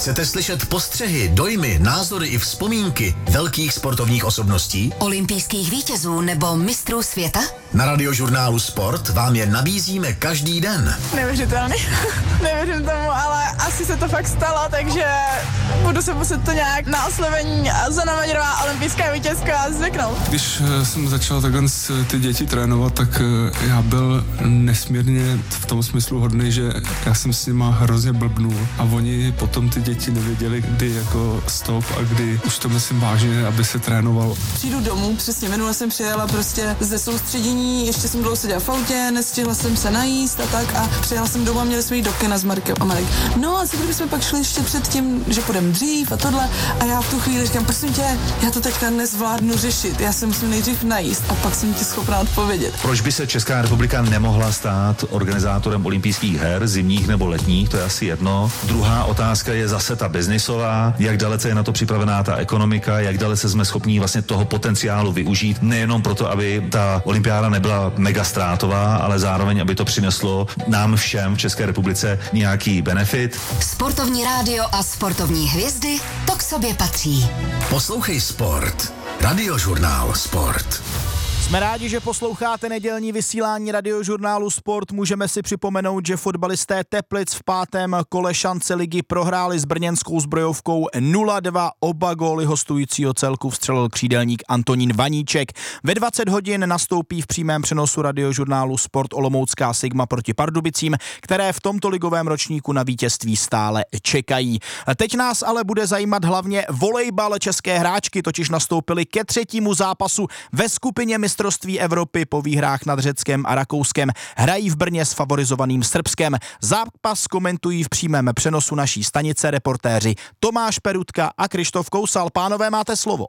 Chcete slyšet postřehy, dojmy, názory i vzpomínky velkých sportovních osobností? Olympijských vítězů nebo mistrů světa? Na Radiožurnálu Sport vám je nabízíme každý den. Neuvěřitelný. Nevěřím tomu, ale asi se to fakt stalo, takže budu se muset to nějak na oslovení Zuzana Maďarová, olympijská vítězka, zvyknout. Když jsem začal takhle ty děti trénovat, tak já byl nesmírně v tom smyslu hodný, že já jsem s nima hrozně blbnul a oni potom ty děti nevěděli, kdy jako stop a kdy už to myslím vážně, aby se trénovalo. Přijdu domů, přesně minule jsem přijela prostě ze soustředění, ještě jsem dlouho seděla v autě, nestihla jsem se najíst a tak a přijela jsem domů a měli jsme jít do kina s Markem a Marek. No a co kdybychom pak šli ještě před tím, že půjdeme dřív a tohle a já v tu chvíli říkám, prosím tě, já to teďka nezvládnu řešit, já se musím nejdřív najíst a pak jsem ti schopná odpovědět. Proč by se Česká republika nemohla stát organizátorem olympijských her, zimních nebo letních, to je asi jedno. Druhá otázka je zase ta biznisová, jak dalece je na to připravená ta ekonomika, jak dalece jsme schopní vlastně toho potenciálu využít, nejenom proto, aby ta olympiáda nebyla mega ztrátová, ale zároveň, aby to přineslo nám všem v České republice nějaký benefit. Sportovní rádio a sportovní hvězdy, to k sobě patří. Poslouchej Sport. Radiožurnál Sport. Jsme rádi, že posloucháte nedělní vysílání Radiožurnálu Sport. Můžeme si připomenout, že fotbalisté Teplic v 5. kole šance ligy prohráli s brněnskou Zbrojovkou 0-2. Oba góly hostujícího celku vstřelil křídelník Antonín Vaníček. Ve 20 hodin nastoupí v přímém přenosu Radiožurnálu Sport olomoucká Sigma proti Pardubicím, které v tomto ligovém ročníku na vítězství stále čekají. Teď nás ale bude zajímat hlavně volejbal. České hráčky totiž nastoupily ke 3. zápasu ve skupině mistrovství Evropy po výhrách nad Řeckem a Rakouskem. Hrají v Brně s favorizovaným Srbskem. Zápas komentují v přímém přenosu naší stanice reportéři Tomáš Perutka a Krištof Kousal. Pánové, máte slovo.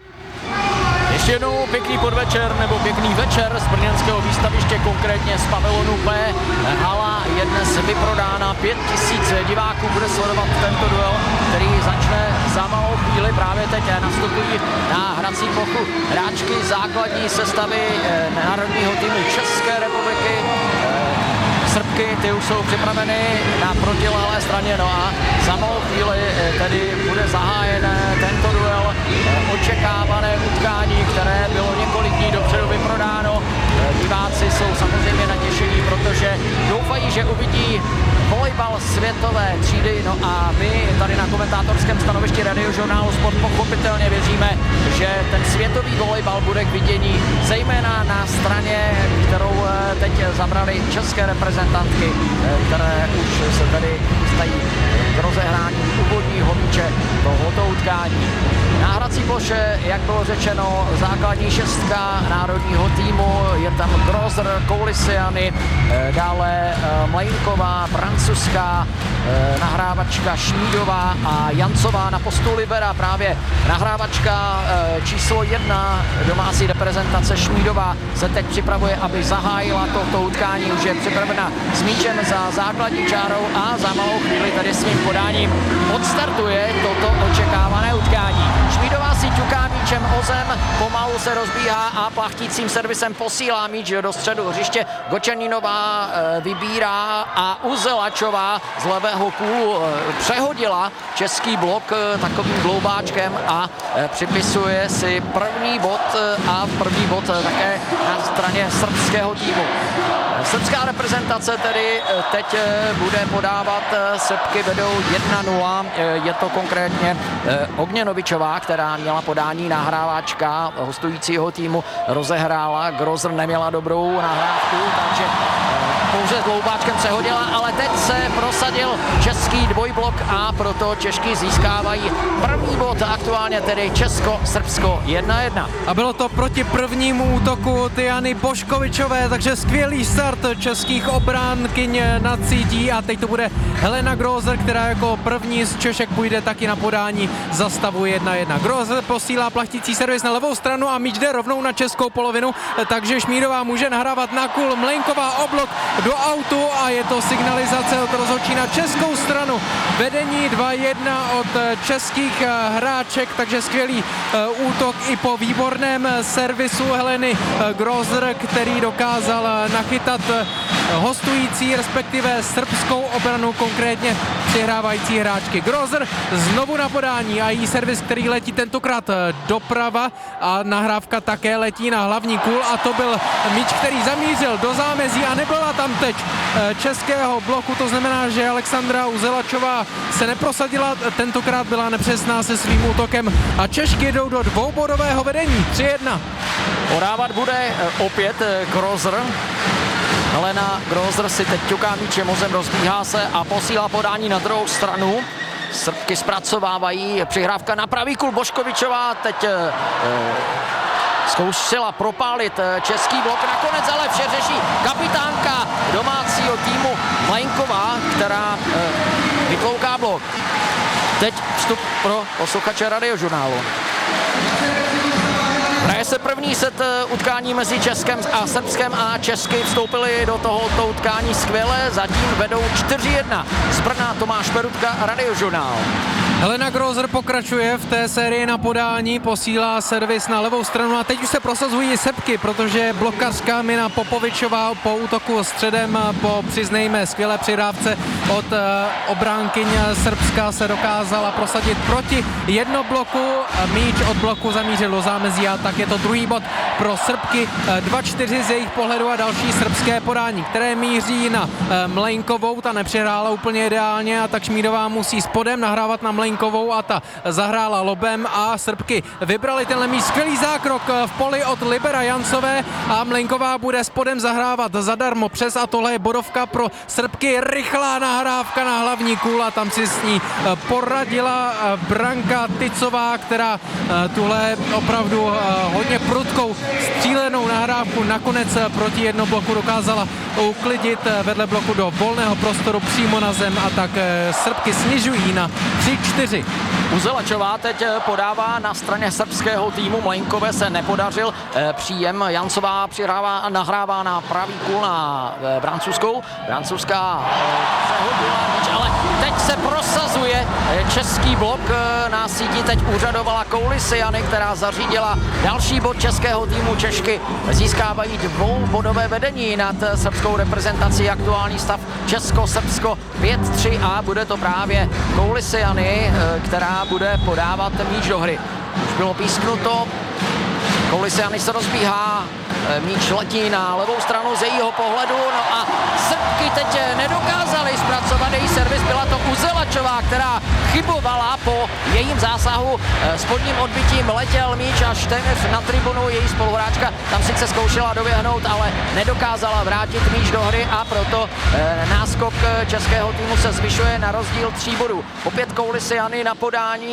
Ještě jednou pěkný podvečer nebo pěkný večer z brněnského výstaviště, konkrétně z pavilonu P. Hala je dnes vyprodána, 5000 diváků bude sledovat tento duel, který začne za malou chvíli. Právě teď nastupují na hrací plochu hráčky základní sestavy národního týmu České republiky. Srbky, ty už jsou připraveny na protilehlé straně, no a za malou chvíli tedy bude zahájen tento duel, očekávané utkání, které bylo několik dní dopředu vyprodáno. Diváci jsou samozřejmě natěšení, protože doufají, že uvidí volejbal světové třídy, no a my tady na komentátorském stanovišti Radiožurnálu Sport pochopitelně věříme, že ten světový volejbal bude k vidění, zejména na straně, kterou teď zabrali české reprezentantky, které už se tady chystají k rozehrání úvodního míče tohoto utkání. Na hrací ploše, jak bylo řečeno, základní šestka národního týmu, je tam Grozer, Koulisiany, dále Mlejnková, francouzská nahrávačka Šmídová a Jancová na postu libera. Právě nahrávačka číslo 1 domácí reprezentace Šmídová se teď připravuje, aby zahájila toto utkání. Už je připravena s míčem za základní čárou a za malou chvíli tady svým podáním odstartuje toto očekávané utkání. Šmídová si ťuká míčem o zem, pomalu se rozbíhá a plachtícím servisem posílá míč do středu hřiště. Gočanínová vybírá a Uzelačová z levého kůlu přehodila český blok takovým gloubáčkem a připisuje si první bod také na straně srbského týmu. Srbská reprezentace tedy teď bude podávat, Srbky vedou 1-0, je to konkrétně Ogněnovičová, která měla podání, nahrávačka hostujícího týmu rozehrála, Grozer neměla dobrou nahrávku, takže pouze s dloubáčkem přehodila, ale teď se prosadil český dvojblok a proto Češky získávají první bod, aktuálně tedy Česko-Srbsko 1-1. A bylo to proti prvnímu útoku Tyany Boškovičové, takže skvělý start českých obránkyň na cítí a teď to bude Helena Grozer, která jako první z Češek půjde taky na podání za stavu 1-1. Grozer posílá plachtící servis na levou stranu a míč jde rovnou na českou polovinu, takže Šmídová může nahrávat na kůl, Mlejnková oblok do autu a je to signalizace od rozhodčí na českou stranu. Vedení 2-1 od českých hráček, takže skvělý útok i po výborném servisu Heleny Grozer, který dokázal nachytat hostující, respektive srbskou obranu, konkrétně přihrávající hráčky. Grozer znovu na podání a její servis, který letí tentokrát doprava a nahrávka také letí na hlavní kůl a to byl míč, který zamířil do zámezí a nebyla tam teď českého bloku, to znamená, že Alexandra Uzelačová se neprosadila, tentokrát byla nepřesná se svým útokem a Češky jdou do dvoubodového vedení 3-1. Podávat bude opět Grozer. Helena Grozer si teď ťuká míčem o zem, rozbíhá se a posílá podání na druhou stranu. Srbky zpracovávají, přihrávka na pravý kůl, Boškovičová teď zkoušela propálit český blok, nakonec ale vše řeší kapitánka domácího týmu Mlejnková, která vytlouká blok. Teď vstup pro posluchače Radiožurnálu. Hraje se první set utkání mezi Českem a Srbskem a Česky vstoupili do tohoto utkání skvěle, zatím vedou 4-1. Z Brna Tomáš Perutka, Radiožurnál. Helena Grozer pokračuje v té sérii na podání, posílá servis na levou stranu a teď už se prosazují Srbky, protože blokařka Mina Popovičová po útoku středem, po přiznejme skvělé přihrávce od obránkyň Srbska se dokázala prosadit proti jednobloku. Míč od bloku zamířil do zámezí a tak je to druhý bod pro Srbky. 2-4 z jejich pohledu a další srbské podání, které míří na Mlejnkovou, ta nepřihrála úplně ideálně a tak Šmídová musí spodem nahrávat na Mlejnkovou a ta zahrála lobem a Srbky vybrali tenhle míč. Skvělý zákrok v poli od Libera Jancové a Mlejnková bude spodem zahrávat zadarmo přes a tohle je bodovka pro Srbky. Rychlá nahrávka na hlavní kůl a tam si s ní poradila Branka Tycová, která tuhle opravdu hodně prudkou střílenou nahrávku nakonec proti jednobloku dokázala uklidit vedle bloku do volného prostoru přímo na zem a tak Srbky snižují na 3-4. Uzelačová teď podává na straně srbského týmu, Mlejnkové se nepodařil příjem, Jancová přihrává, nahrává na pravý kůl na Brancůzskou, Brancůzská přehodila míč, ale teď se prosazuje český blok na síti, teď úřadovala Koulisiany, která zařídila další bod českého týmu. Češky získávají dvoubodové vedení nad srbskou reprezentací, aktuální stav Česko-Srbsko 5-3 a bude to právě Koulisiany, která bude podávat míč do hry. Už bylo písknuto, Koulisiany se rozbíhá, míč letí na levou stranu z jejího pohledu, no a Srbky teď nedokázaly zpracovat její servis, byla to Uzelačová, která chybovala po jejím zásahu, spodním odbytím letěl míč až téměř na tribunu, její spoluhráčka tam sice zkoušela doběhnout, ale nedokázala vrátit míč do hry a proto náskok českého týmu se zvyšuje na rozdíl 3 bodů. Opět Koulisiany na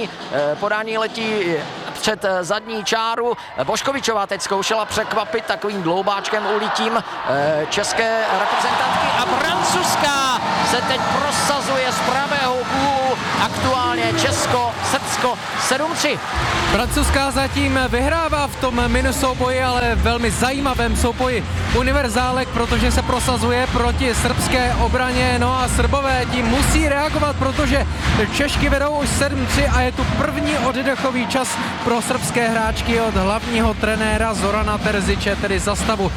podání letí před zadní čáru. Boškovičová teď zkoušela překvapit takovým dloubáčkem ulitím české reprezentantky a Brancůzská se teď prosazuje z pravého kůlu, aktuálně Česko-Srbsko 7-3. Brancůzská zatím vyhrává v tom minusouboji, ale velmi zajímavém souboji univerzálek, protože se prosazuje proti srbské obraně, no a Srbové tím musí reagovat, protože Češky vedou už 7-3 a je tu první oddechový čas pro srbské hráčky od hlavního trenéra Zorana Terziče, tedy za stavu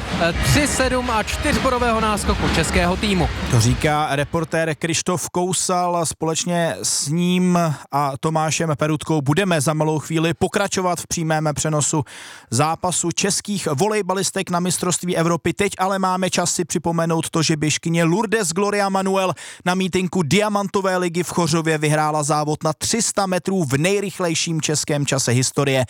3-7 a 4bodového náskoku českého týmu. To říká reportér Krištof Kousal. Společně s ním a Tomášem Perutkou budeme za malou chvíli pokračovat v přímém přenosu zápasu českých volejbalistek na mistrovství Evropy. Teď ale máme čas si připomenout to, že běžkyně Lourdes Gloria Manuel na mítinku Diamantové ligy v Chořově vyhrála závod na 300 metrů v nejrychlejším českém čase historie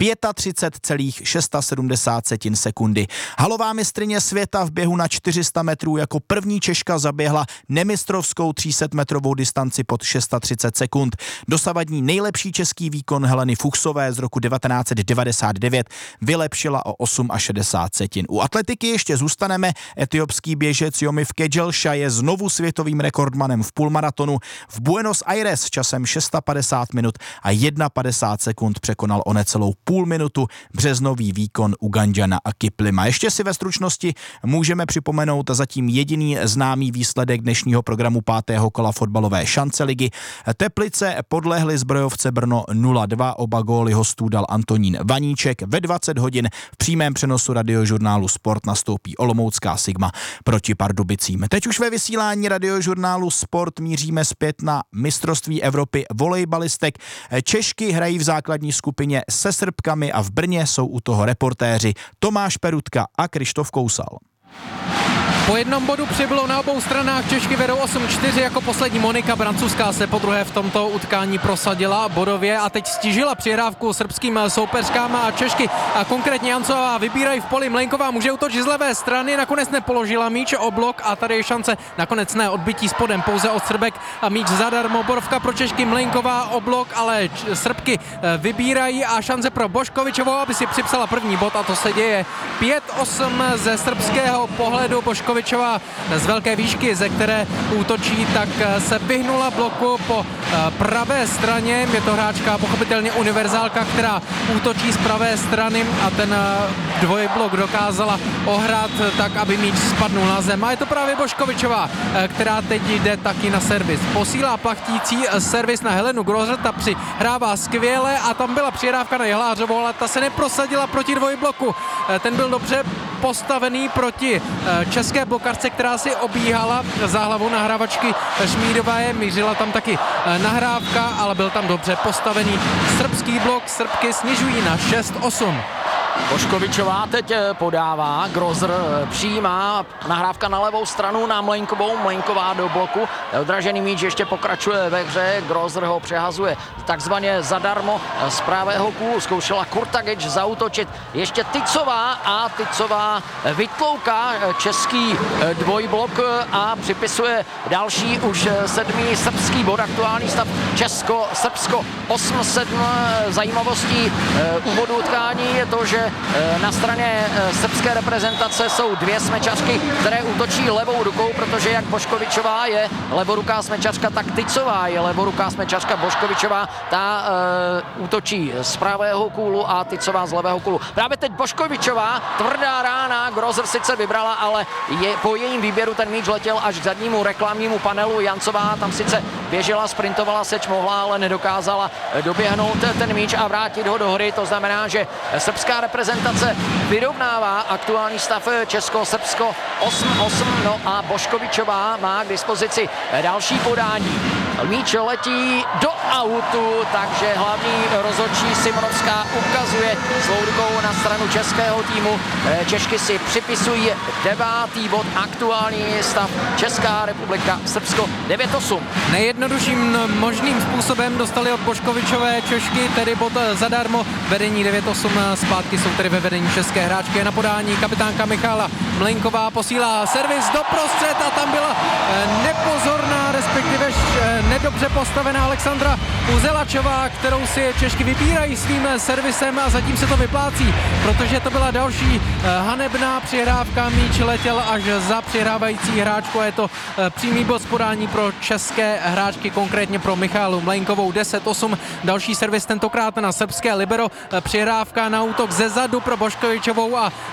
35,670 sekundy. Halová mistryně světa v běhu na 400 metrů jako první Češka zaběhla nemistrovskou 300-metrovou distanci pod 630 sekund. Dosavadní nejlepší český výkon Heleny Fuchsové z roku 1999 vylepšila o 68 setin. U atletiky ještě zůstaneme. Etiopský běžec Yomif Kejelcha je znovu světovým rekordmanem v půlmaratonu. V Buenos Aires časem 650 minut a 51 sekund překonal o necelou půl minutu březnový výkon Ugandjana a Kiplima. Ještě si ve stručnosti můžeme připomenout zatím jediný známý výsledek dnešního programu 5. kola fotbalové šance ligy. Teplice podlehly Zbrojovce Brno 0-2, oba góly hostů dal Antonín Vaníček. Ve 20 hodin v přímém přenosu Radiožurnálu Sport nastoupí nastoupí olomoucká Sigma proti Pardubicím. Teď už ve vysílání Radiožurnálu Sport míříme zpět na mistrovství Evropy volejbalistek. Češky hrají v základní skupině se Srbkami a v Brně jsou u toho reportéři Tomáš Perutka a Krištof Kousal. Po jednom bodu přibylo na obou stranách, Češky vedou 8-4, jako poslední Monika Brancuská se podruhé v tomto utkání prosadila bodově a teď stižila přihrávku srbským soupeřkám a Češky a konkrétně Jancová vybírají v poli. Mlejnková může útočit z levé strany, nakonec nepoložila míč o blok a tady je šance, nakonec ne, odbytí spodem pouze od Srbek a míč zadarmo, borovka pro Češky, Mlejnková o blok, ale Srbky vybírají a šance pro Boškovičovou, aby si připsala první bod a to se děje. 5-8 ze srbského pohledu. Boškovičová z velké výšky, ze které útočí, tak se vyhnula bloku po pravé straně. Je to hráčka pochopitelně univerzálka, která útočí z pravé strany a ten dvojblok dokázala ohrát tak, aby míč spadnul na zem. A je to právě Boškovičová, která teď jde taky na servis. Posílá plachtící servis na Helenu Grozer, ta přihrává skvěle a tam byla přihrávka na Jehlářovou, ale ta se neprosadila proti dvojbloku. Ten byl dobře postavený proti české blokařce, která si obíhala za hlavu nahrávačky Šmídové, mířila tam taky nahrávka, ale byl tam dobře postavený srbský blok, Srbky snižují na 6-8. Boškovičová teď podává, Grozer přijímá, nahrávka na levou stranu na Mlejnkovou, Mlejnková do bloku, odražený míč ještě pokračuje ve hře, Grozer ho přehazuje takzvaně zadarmo z pravého kůlu, zkoušela Kurtagič zaútočit ještě Tycová a Tycová vytlouká český dvojblok a připisuje další už 7. srbský bod, aktuální stav Česko-Srbsko 8-7. Zajímavostí úvodu utkání je to, že na straně srbské reprezentace jsou dvě smečařky, které útočí levou rukou, protože jak Boškovičová je levoruká smečařka, tak Tycová je levoruká smečařka. Boškovičová ta útočí z pravého kůlu a Tycová z levého kůlu. Právě teď Boškovičová, tvrdá rána, Grozer sice vybrala, ale po jejím výběru ten míč letěl až k zadnímu reklamnímu panelu. Jancová tam sice běžela, sprintovala, seč mohla, ale nedokázala doběhnout ten míč a vrátit ho do hry. To znamená, že srbská reprezentace vyrovnává aktuální stav Česko-Srbsko 8-8, no a Boškovičová má k dispozici další podání. Míč letí do autu, takže hlavní rozhodčí Simonovská ukazuje svou rukou na stranu českého týmu. Češky si připisují 9. bod, aktuální stav Česká republika Srbsko 9-8. Nejjednodušším možným způsobem dostali od Boškovičové Češky tedy bod zadarmo, vedení 9-8, zpátky jsou tedy ve vedení české hráčky. Na podání kapitánka Michala Mlejnková posílá servis doprostřed a tam byla nepozorná, respektive nedobře postavená Alexandra Uzelačová, kterou si Češky vybírají svým servisem a zatím se to vyplácí, protože to byla další hanebná přihrávka, míč letěl až za přihrávající hráčku a je to přímý bod z podání pro české hráčky, konkrétně pro Michalu Mlejnkovou 10-8. Další servis tentokrát na srbské libero, přihrávka na útok ze zadu pro Boškovičovou a